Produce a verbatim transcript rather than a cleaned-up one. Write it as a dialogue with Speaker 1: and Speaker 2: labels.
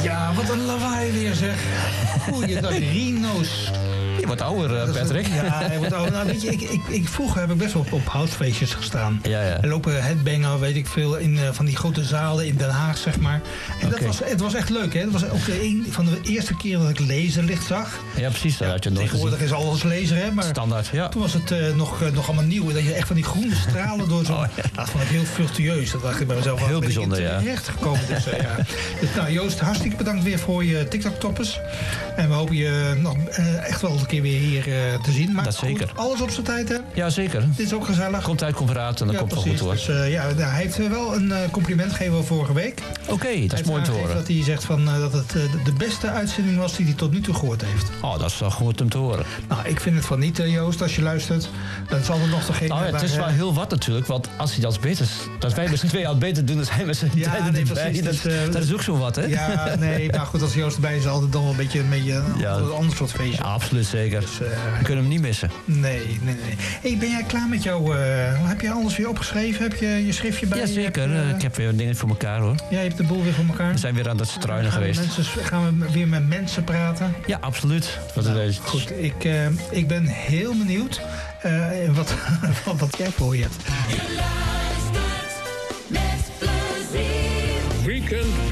Speaker 1: Ja, wat een lawaai weer zeg. Goeiedag, Rino's.
Speaker 2: Je wordt ouder, uh, Patrick.
Speaker 1: Ja, hij wordt ouder. Nou, weet je, ik, ik, ik, vroeger heb ik best wel op, op housefeestjes gestaan.
Speaker 2: Ja, ja.
Speaker 1: En lopen headbangen, weet ik veel, in uh, van die grote zalen in Den Haag, zeg maar. En okay. dat was, het was echt leuk, hè. Dat was ook de een van de eerste keer dat ik laserlicht zag.
Speaker 2: Ja, precies. Dat
Speaker 1: ja,
Speaker 2: had je nooit gezien.
Speaker 1: Tegenwoordig is alles laser, hè. Maar
Speaker 2: standaard, ja.
Speaker 1: Toen was het uh, nog, uh, nog allemaal nieuw. Dat je echt van die groene stralen door zo'n... Oh, ja. Dat vond ik heel virtueus. Dat dacht ik bij mezelf.
Speaker 2: Heel bijzonder, ja.
Speaker 1: Echt gekomen. Dus, uh, ja. Dus, nou, Joost, hartstikke bedankt weer voor je TikTok-toppers. En we hopen je nog uh, echt wel een keer weer hier uh, te zien. Maar
Speaker 2: dat zeker.
Speaker 1: Goed, alles op zijn tijd, hè?
Speaker 2: Ja, zeker.
Speaker 1: Dit is ook gezellig.
Speaker 2: Komt uit, komt eruit en dan
Speaker 1: ja,
Speaker 2: komt het wel goed, hoor.
Speaker 1: Dus, uh, ja, hij heeft wel een uh, compliment gegeven vorige week.
Speaker 2: Oké, okay, dat is mooi te horen.
Speaker 1: Dat hij zegt van, uh, dat het uh, de beste uitzending was die hij tot nu toe gehoord heeft.
Speaker 2: Oh, dat is wel goed om te horen.
Speaker 1: Nou, ik vind het van niet, uh, Joost, als je luistert. Dan zal er nog degene...
Speaker 2: Nou ja, het is wel heel wat natuurlijk, want als hij dat beter... Dat wij met z'n tweeën al beter doen, dan zijn we z'n
Speaker 1: ja,
Speaker 2: tweeën
Speaker 1: nee,
Speaker 2: erbij.
Speaker 1: Precies,
Speaker 2: dat,
Speaker 1: dus, uh,
Speaker 2: dat is ook zo wat, hè?
Speaker 1: Ja, nee, maar goed, als Joost erbij is, is altijd dan wel een beetje, een beetje een ja. ander soort feestje.
Speaker 2: Ja, absoluut zeker. Dus, uh, we kunnen hem niet missen.
Speaker 1: Nee, nee, nee. Hey, ben jij klaar met jou? Uh, heb je alles weer opgeschreven? Heb je je schriftje bij?
Speaker 2: Ja, zeker.
Speaker 1: Je, uh,
Speaker 2: ik heb weer dingen voor elkaar, hoor.
Speaker 1: Ja, je hebt de boel weer voor elkaar?
Speaker 2: We zijn weer aan het struinen geweest.
Speaker 1: Mensen, gaan we weer met mensen praten?
Speaker 2: Ja, absoluut. Wat
Speaker 1: nou,
Speaker 2: is
Speaker 1: goed, ik, uh, ik ben heel benieuwd uh, wat, wat, wat jij voor je hebt.
Speaker 3: Je luistert met plezier.
Speaker 4: Weekend